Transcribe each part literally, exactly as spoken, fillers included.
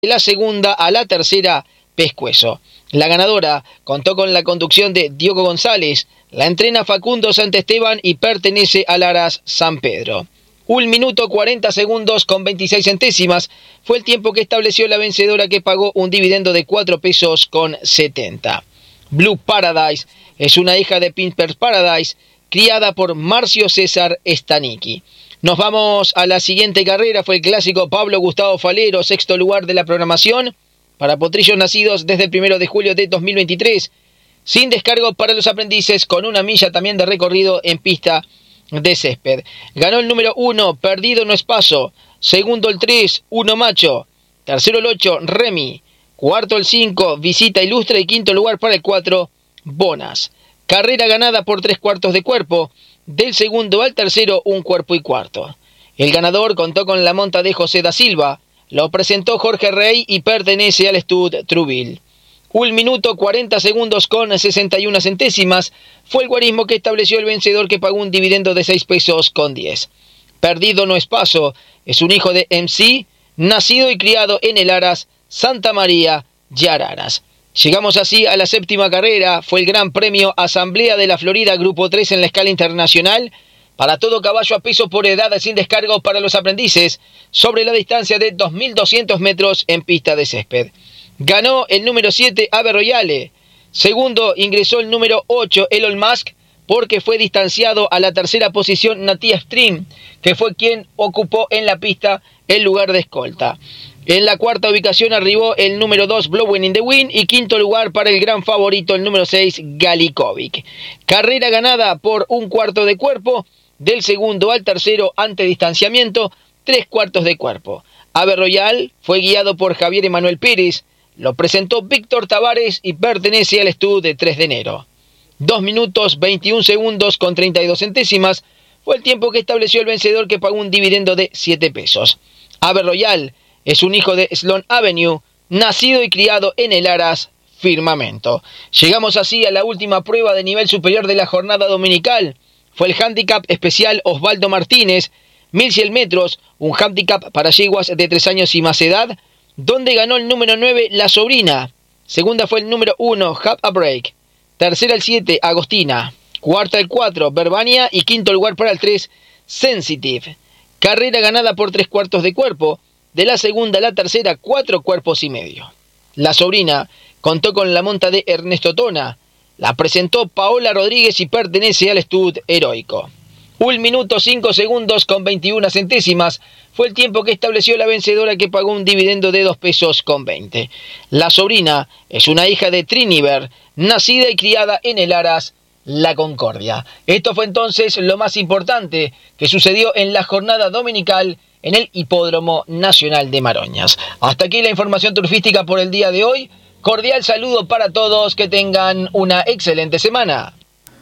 de la segunda a la tercera, Pescuezo. La ganadora contó con la conducción de Diogo González, la entrena Facundo Santesteban y pertenece al Aras San Pedro. Un minuto cuarenta segundos con veintiséis centésimas fue el tiempo que estableció la vencedora, que pagó un dividendo de cuatro pesos con setenta. Blue Paradise es una hija de Pimpers Paradise, criada por Marcio César Stanicki. Nos vamos a la siguiente carrera, fue el clásico Pablo Gustavo Falero, sexto lugar de la programación, para potrillos nacidos desde el primero de julio de dos mil veintitrés, sin descargo para los aprendices, con una milla también de recorrido en pista de césped. Ganó el número uno, Perdido no es paso. Segundo el tres, Uno Macho. Tercero el ocho, Remy. Cuarto el cinco, Visita Ilustre. Y quinto lugar para el cuatro, Bonas. Carrera ganada por tres cuartos de cuerpo. Del segundo al tercero, un cuerpo y cuarto. El ganador contó con la monta de José da Silva. Lo presentó Jorge Rey y pertenece al Stud Truville. Un minuto cuarenta segundos con sesenta y una centésimas fue el guarismo que estableció el vencedor, que pagó un dividendo de seis pesos con diez. Perdido no es paso, es un hijo de M C, nacido y criado en el Aras Santa María Yararas. Llegamos así a la séptima carrera, fue el Gran Premio Asamblea de la Florida, Grupo tres en la escala internacional, para todo caballo a peso por edad, sin descargo para los aprendices, sobre la distancia de dos mil doscientos metros en pista de césped. Ganó el número siete, Ave Royale. Segundo ingresó el número ocho, Elon Musk, porque fue distanciado a la tercera posición Natia Stream, que fue quien ocupó en la pista el lugar de escolta. En la cuarta ubicación arribó el número dos, Blowing in the Wind, y quinto lugar para el gran favorito, el número seis, Galikovic. Carrera ganada por un cuarto de cuerpo, del segundo al tercero ante distanciamiento, tres cuartos de cuerpo. Ave Royal fue guiado por Javier Emanuel Pérez, lo presentó Víctor Tavares y pertenece al Stud de tres de enero. dos minutos veintiún segundos con treinta y dos centésimas fue el tiempo que estableció el vencedor, que pagó un dividendo de siete pesos. Ave Royal es un hijo de Sloan Avenue, nacido y criado en el Aras Firmamento. Llegamos así a la última prueba de nivel superior de la jornada dominical. Fue el handicap especial Osvaldo Martínez, mil cien metros, un handicap para yeguas de tres años y más edad, donde ganó el número nueve, La Sobrina. Segunda fue el número uno, Have a Break. Tercera el siete, Agostina. Cuarta el cuatro, Verbania. Y quinto lugar para el tres, Sensitive. Carrera ganada por tres cuartos de cuerpo. De la segunda a la tercera, cuatro cuerpos y medio. La Sobrina contó con la monta de Ernesto Tona. La presentó Paola Rodríguez y pertenece al Stud Heroico. Un minuto cinco segundos con veintiuna centésimas fue el tiempo que estableció la vencedora, que pagó un dividendo de dos pesos con veinte. La Sobrina es una hija de Triniver, nacida y criada en el Aras La Concordia. Esto fue entonces lo más importante que sucedió en la jornada dominical en el Hipódromo Nacional de Maroñas. Hasta aquí la información turfística por el día de hoy. Cordial saludo para todos, que tengan una excelente semana.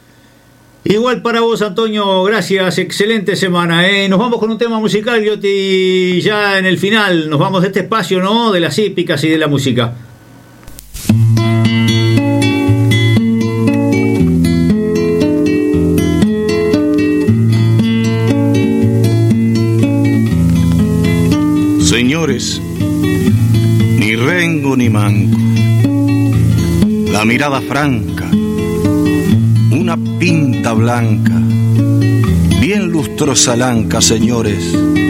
Igual para vos, Antonio, gracias, excelente semana, ¿eh? Nos vamos con un tema musical, y ya en el final nos vamos de este espacio, ¿no?, de las hípicas y de la música. Señores, ni rengo ni manco, la mirada franca, una pinta blanca, bien lustrosa lanca, señores,